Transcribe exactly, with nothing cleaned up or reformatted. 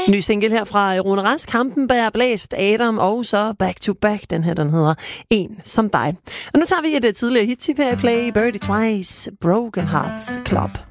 Ny single her fra Rune Rask, Hampenberg, Blæst, Adam og så Back to Back. Den her, den hedder En som dig. Og nu tager vi et tidligere hit-tip her i Play, Birdie Twice, Broken Hearts Club.